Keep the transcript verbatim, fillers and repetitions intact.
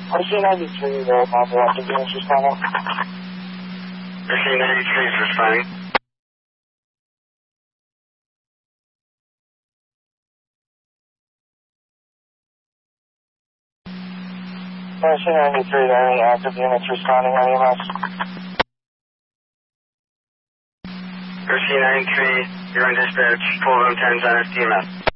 R C ninety-three, the Mobile Active units responding. R C ninety-three is responding. R C ninety-three, the only active units responding on E M S. R C ninety-three, you're on dispatch, full room ten, on S D M S.